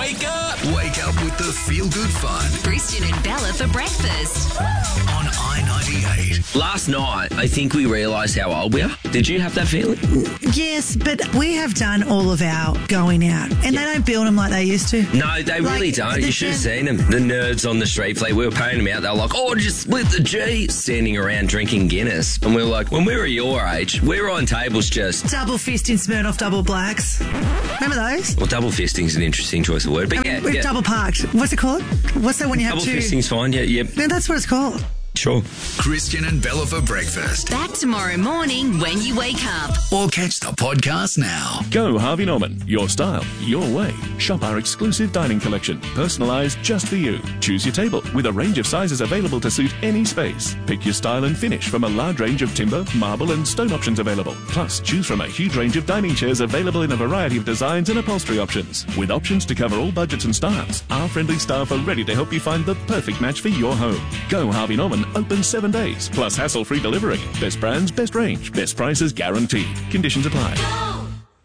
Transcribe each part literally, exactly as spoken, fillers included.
Wake up! Wake up with the feel-good fun. Christian and Bella for breakfast. On I ninety-eight. Last night, I think we realised how old we are. Did you have that feeling? Yes, but we have done all of our going out, and Yeah. they don't build them like they used to. No, they Like, really don't. the- You should have seen them. The nerds on the street fleet, we were paying them out. They were like, oh, just split the G. Standing around drinking Guinness. And we were like, when we were your age, we were on tables just... Double fist in Smirnoff double blacks. Remember those? Well, double fisting's an interesting choice of word, but I mean, yeah. we're yeah. double parked. What's it called? What's that when you have Double two? fisting's fine, yeah, yeah. No, that's what it's called. Sure. Christian and Bella for breakfast. Back tomorrow morning when you wake up. Or catch the podcast now. Go Harvey Norman. Your style, your way. Shop our exclusive dining collection, personalised just for you. Choose your table with a range of sizes available to suit any space. Pick your style and finish from a large range of timber, marble and stone options available. Plus, choose from a huge range of dining chairs available in a variety of designs and upholstery options. With options to cover all budgets and styles, our friendly staff are ready to help you find the perfect match for your home. Go Harvey Norman, open seven days, plus hassle-free delivery. Best brands, best range, best prices guaranteed. Conditions apply.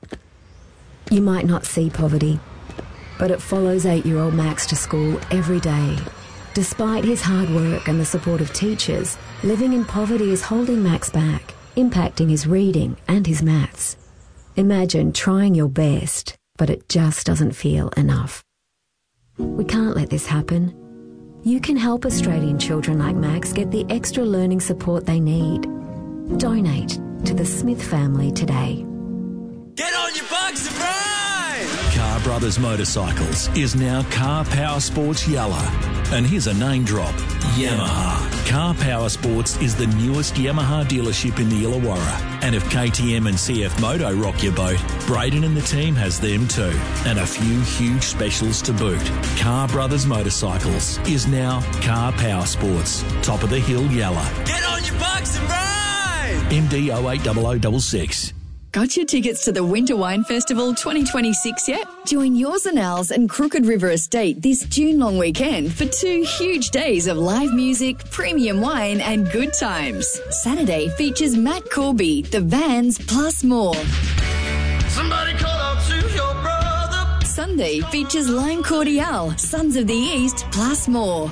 You might not see poverty, but it follows eight-year-old Max to school every day. Despite his hard work and the support of teachers, living in poverty is holding Max back, impacting his reading and his maths. Imagine trying your best, but it just doesn't feel enough. We can't let this happen. You can help Australian children like Max get the extra learning support they need. Donate to the Smith family today. Get on your bucks and ride! Car Brothers Motorcycles is now Car Power Sports Yalla. And here's a name drop, Yamaha. Car Power Sports is the newest Yamaha dealership in the Illawarra. And if K T M and C F Moto rock your boat, Braden and the team has them too. And a few huge specials to boot. Car Brothers Motorcycles is now Car Power Sports. Top of the hill Yalla. Get on your bucks and ride! M D oh eight oh oh six six. Got your tickets to the Winter Wine Festival twenty twenty-six yet? Join Yours and Ours and Crooked River Estate this June long weekend for two huge days of live music, premium wine and good times. Saturday features Matt Corby, The Vans, plus more. Somebody call out to your brother. Sunday features Line Cordial, Sons of the East, plus more.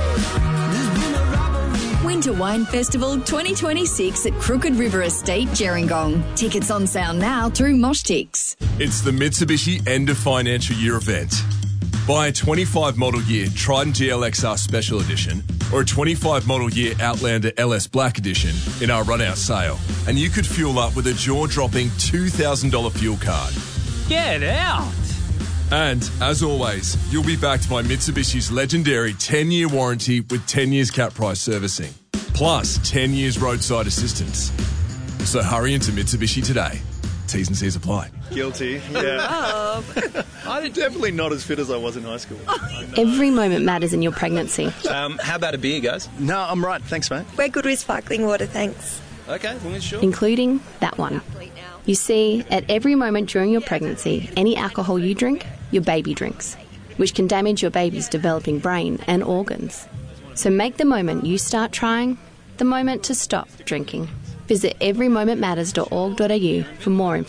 Winter Wine Festival twenty twenty-six at Crooked River Estate, Gerringong. Tickets on sale now through Moshtix. It's the Mitsubishi End of Financial Year event. Buy a twenty-five model year Trident G L X R Special Edition or a twenty-five model year Outlander L S Black Edition in our run-out sale, and you could fuel up with a jaw-dropping two thousand dollars fuel card. Get out! And, as always, you'll be backed by Mitsubishi's legendary ten-year warranty with ten years cap price servicing, plus ten years roadside assistance. So hurry into Mitsubishi today. T's and C's apply. Guilty, yeah. I'm definitely not as fit as I was in high school. Every moment matters in your pregnancy. Um, how about a beer, guys? No, I'm right. Thanks, mate. We're good with sparkling water, thanks. Okay, as long as sure. Including that one. You see, at every moment during your pregnancy, any alcohol you drink, your baby drinks, which can damage your baby's developing brain and organs. So make the moment you start trying the moment to stop drinking. Visit every moment matters dot org dot a u for more information.